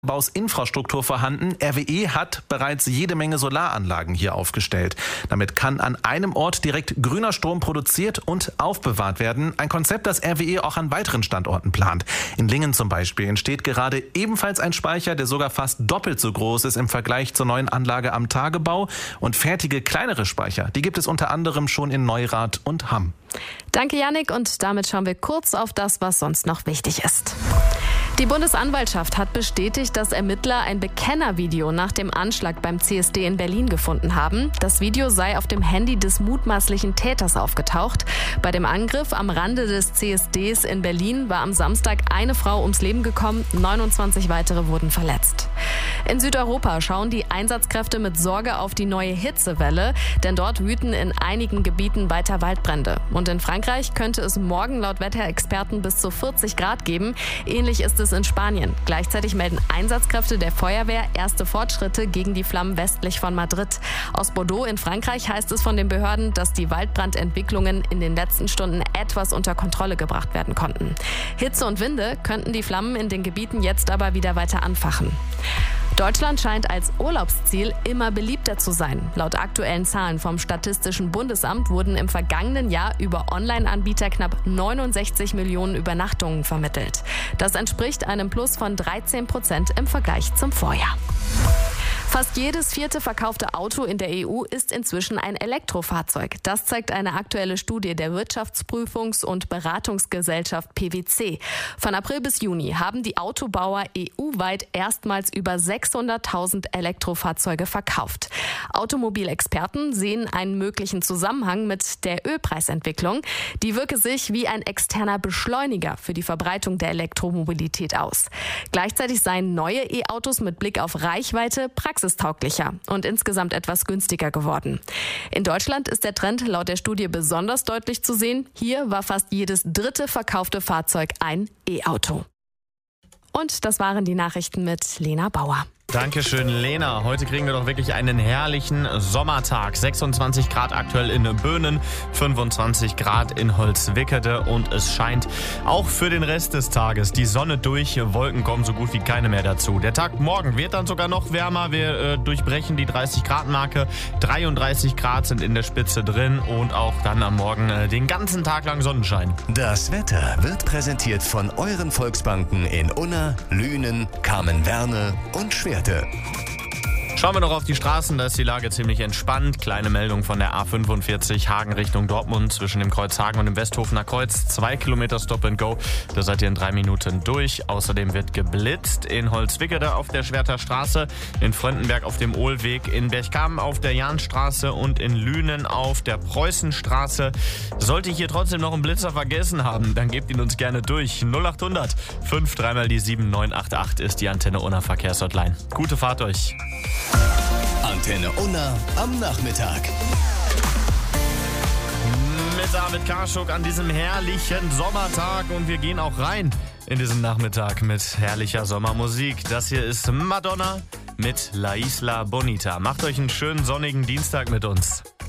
Bausinfrastruktur vorhanden. RWE hat bereits jede Menge Solaranlagen hier aufgestellt. Damit kann an einem Ort direkt grüner Strom produziert und aufbewahrt werden. Ein Konzept, das RWE auch an weiteren Standorten plant. In Lingen zum Beispiel entsteht gerade ebenfalls ein Speicher, der sogar fast doppelt so groß ist im Vergleich zur neuen Anlage am Tagebau. Und fertige kleinere Speicher, die gibt es unter anderem schon in Neurath und Hamm. Danke, Yannick. Und damit schauen wir kurz auf das, was sonst noch wichtig ist. Die Bundesanwaltschaft hat bestätigt, dass Ermittler ein Bekennervideo nach dem Anschlag beim CSD in Berlin gefunden haben. Das Video sei auf dem Handy des mutmaßlichen Täters aufgetaucht. Bei dem Angriff am Rande des CSDs in Berlin war am Samstag eine Frau ums Leben gekommen, 29 weitere wurden verletzt. In Südeuropa schauen die Einsatzkräfte mit Sorge auf die neue Hitzewelle, denn dort wüten in einigen Gebieten weiter Waldbrände. Und in Frankreich könnte es morgen laut Wetterexperten bis zu 40 Grad geben. Ähnlich ist es in Spanien. Gleichzeitig melden Einsatzkräfte der Feuerwehr erste Fortschritte gegen die Flammen westlich von Madrid. Aus Bordeaux in Frankreich heißt es von den Behörden, dass die Waldbrandentwicklungen in den letzten Stunden etwas unter Kontrolle gebracht werden konnten. Hitze und Winde könnten die Flammen in den Gebieten jetzt aber wieder weiter anfachen. Deutschland scheint als Urlaubsziel immer beliebter zu sein. Laut aktuellen Zahlen vom Statistischen Bundesamt wurden im vergangenen Jahr über Online-Anbieter knapp 69 Millionen Übernachtungen vermittelt. Das entspricht einem Plus von 13% im Vergleich zum Vorjahr. Fast jedes vierte verkaufte Auto in der EU ist inzwischen ein Elektrofahrzeug. Das zeigt eine aktuelle Studie der Wirtschaftsprüfungs- und Beratungsgesellschaft PwC. Von April bis Juni haben die Autobauer EU-weit erstmals über 600.000 Elektrofahrzeuge verkauft. Automobilexperten sehen einen möglichen Zusammenhang mit der Ölpreisentwicklung. Die wirke sich wie ein externer Beschleuniger für die Verbreitung der Elektromobilität aus. Gleichzeitig seien neue E-Autos mit Blick auf Reichweite praxistauglicher und insgesamt etwas günstiger geworden. In Deutschland ist der Trend laut der Studie besonders deutlich zu sehen. Hier war fast jedes dritte verkaufte Fahrzeug ein E-Auto. Und das waren die Nachrichten mit Lena Bauer. Dankeschön, Lena. Heute kriegen wir doch wirklich einen herrlichen Sommertag. 26 Grad aktuell in Böhnen, 25 Grad in Holzwickede und es scheint auch für den Rest des Tages die Sonne durch. Wolken kommen so gut wie keine mehr dazu. Der Tag morgen wird dann sogar noch wärmer. Wir durchbrechen die 30-Grad-Marke. 33 Grad sind in der Spitze drin und auch dann am Morgen den ganzen Tag lang Sonnenschein. Das Wetter wird präsentiert von euren Volksbanken in Unna, Lünen, Kamen-Werne und Schwerte. Schauen wir noch auf die Straßen, da ist die Lage ziemlich entspannt. Kleine Meldung von der A45 Hagen Richtung Dortmund zwischen dem Kreuz Hagen und dem Westhofener Kreuz. 2 Kilometer Stop and Go, da seid ihr in 3 Minuten durch. Außerdem wird geblitzt in Holzwickede auf der Schwerter Straße, in Fröndenberg auf dem Ohlweg, in Berchtesgaden auf der Jahnstraße und in Lünen auf der Preußenstraße. Sollte ich hier trotzdem noch einen Blitzer vergessen haben, dann gebt ihn uns gerne durch. 0800 5 3 mal die 7988 ist die Antenne Unna Verkehrshotline. Gute Fahrt euch. Antenne Unna am Nachmittag. Mit David Karschuk an diesem herrlichen Sommertag und wir gehen auch rein in diesen Nachmittag mit herrlicher Sommermusik. Das hier ist Madonna mit La Isla Bonita. Macht euch einen schönen sonnigen Dienstag mit uns.